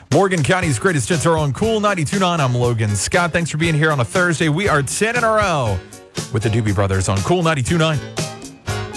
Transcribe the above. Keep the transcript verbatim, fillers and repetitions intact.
Morgan County's greatest hits are on Cool ninety-two point nine. I'm Logan Scott. Thanks for being here on a Thursday. We are ten in a row with the Doobie Brothers on Cool ninety-two point nine.